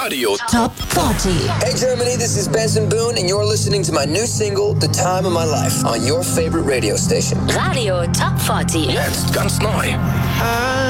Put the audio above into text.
Radio Top 40. Hey Germany, this is Benson Boone and you're listening to my new single, The Time of My Life, on your favorite radio station. Radio Top 40. jetzt ganz neu.